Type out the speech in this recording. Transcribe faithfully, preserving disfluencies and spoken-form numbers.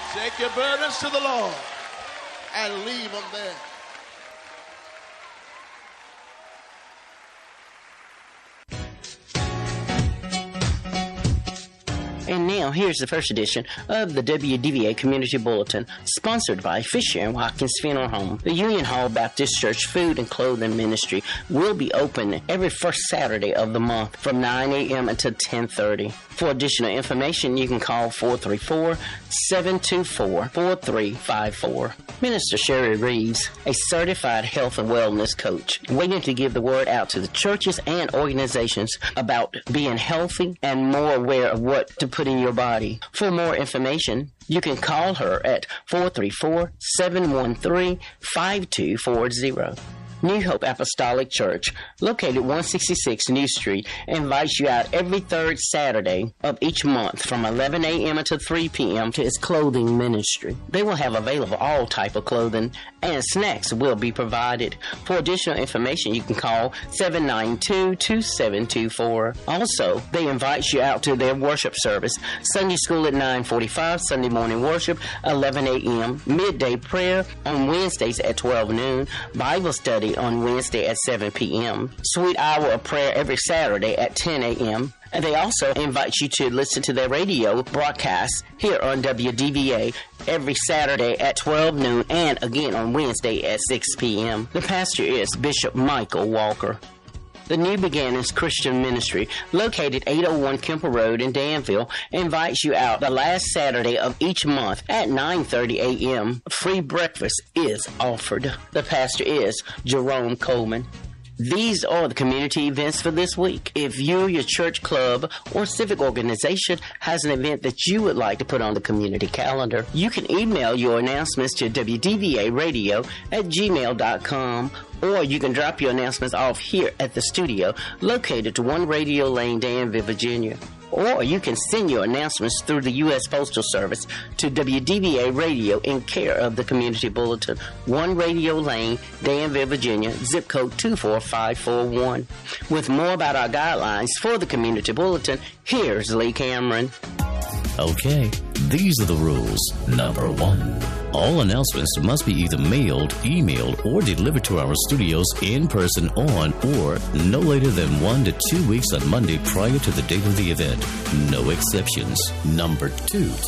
Take your burdens to the Lord and leave them there. And now, here's the first edition of the W D V A Community Bulletin, sponsored by Fisher and Watkins Funeral Home. The Union Hall Baptist Church Food and Clothing Ministry will be open every first Saturday of the month from nine a.m. until ten thirty. For additional information, you can call four three four, seven two four, four three five four. Minister Sherry Reeves, a certified health and wellness coach, waiting to give the word out to the churches and organizations about being healthy and more aware of what to put in your body. For more information, you can call her at four three four, seven one three, five two four zero. New Hope Apostolic Church, located one sixty-six New Street, invites you out every third Saturday of each month from eleven a.m. until three p.m. to its clothing ministry. They will have available all type of clothing, and snacks will be provided. For additional information, you can call seven nine two, two seven two four. Also, they invite you out to their worship service, Sunday school at nine forty-five, Sunday morning worship, eleven a.m., midday prayer on Wednesdays at twelve noon, Bible study on Wednesday at seven p.m., sweet hour of prayer every Saturday at ten a.m., and they also invite you to listen to their radio broadcasts here on W D V A every Saturday at twelve noon and again on Wednesday at six p.m. The pastor is Bishop Michael Walker. The New Beginnings Christian Ministry, located eight oh one Kemper Road in Danville, invites you out the last Saturday of each month at nine thirty a.m. Free breakfast is offered. The pastor is Jerome Coleman. These are the community events for this week. If you, your church, club, or civic organization has an event that you would like to put on the community calendar, you can email your announcements to W D V A radio at gmail dot com, or you can drop your announcements off here at the studio located to One Radio Lane, Danville, Virginia. Or you can send your announcements through the U S Postal Service to W D V A Radio in care of the Community Bulletin, One Radio Lane, Danville, Virginia, zip code two four five four one. With more about our guidelines for the Community Bulletin, here's Lee Cameron. Okay, these are the rules. Number one. All announcements must be either mailed, emailed, or delivered to our studios in person on or no later than one to two weeks on Monday prior to the date of the event. No exceptions. Number two.